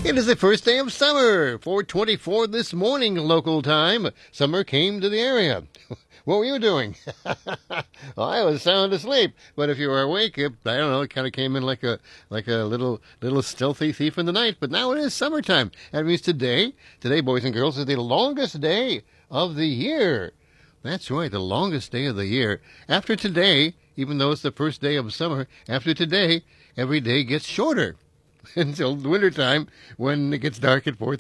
It is the first day of summer, 4:24 this morning local time. Summer came to the area. What were you doing? Well, I was sound asleep, but if you were awake, I don't know, it kind of came in like a little stealthy thief in the night. But now it is summertime. That means today, boys and girls, is the longest day of the year. That's right, the longest day of the year. After today, even though it's the first day of summer, after today, every day gets shorter until the wintertime when it gets dark at 4:30.